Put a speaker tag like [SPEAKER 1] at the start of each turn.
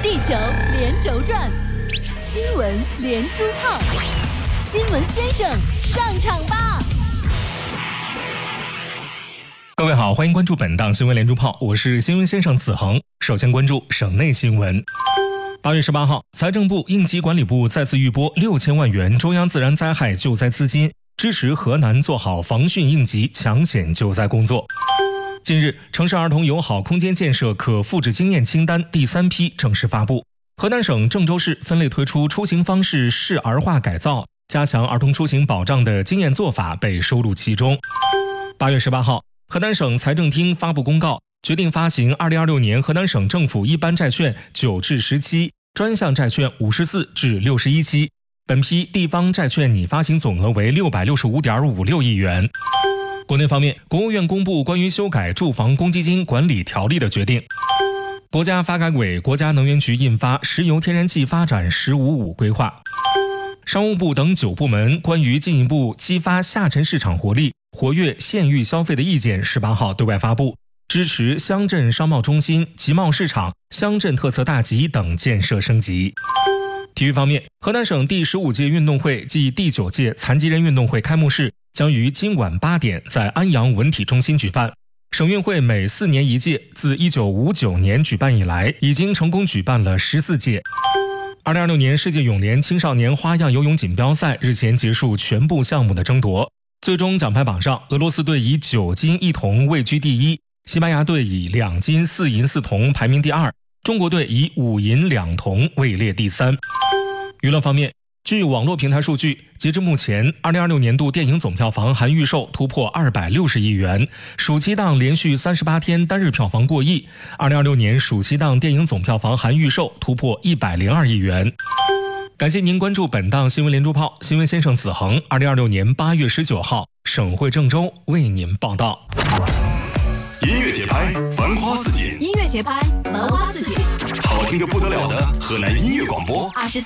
[SPEAKER 1] 地球连轴转，新闻连珠炮，新闻先生上场吧！
[SPEAKER 2] 各位好，欢迎关注本档新闻连珠炮，我是新闻先生子恒。首先关注省内新闻。8月18号，财政部、应急管理部再次预拨6000万元中央自然灾害救灾资金，支持河南做好防汛应急抢险救灾工作。近日，城市儿童友好空间建设可复制经验清单第3批正式发布。河南省郑州市分类推出出行方式适儿化改造，加强儿童出行保障的经验做法被收录其中。8月18号，河南省财政厅发布公告，决定发行2026年河南省政府一般债券9至17，专项债券54至61期。本批地方债券拟发行总额为665.56亿元。国内方面，国务院公布关于修改住房公积金管理条例的决定。国家发改委、国家能源局印发《石油天然气发展“15+5”规划》。商务部等9部门关于进一步激发下沉市场活力、活跃县域消费的意见18号对外发布，支持乡镇商贸中心、集贸市场、乡镇特色大集等建设升级。体育方面，河南省第15届运动会暨第9届残疾人运动会开幕式将于今晚8点在安阳文体中心举办。省运会每4年1届，自1959年举办以来，已经成功举办了14届。2026年世界泳联青少年花样游泳锦标赛日前结束全部项目的争夺，最终奖牌榜上，俄罗斯队以9金1铜位居第一，西班牙队以2金4银4铜排名第二，中国队以5银2铜位列第三。娱乐方面，据网络平台数据，截至目前，2026年度电影总票房含预售突破260亿元，暑期档连续38天单日票房过亿。2026年暑期档电影总票房含预售突破102亿元。感谢您关注本档新闻连珠炮，新闻先生子恒，2026年8月19号，省会郑州为您报道。
[SPEAKER 3] 音乐节拍，繁花似锦；
[SPEAKER 1] 音乐节拍，繁花似锦。
[SPEAKER 3] 好听的不得了的河南音乐广播。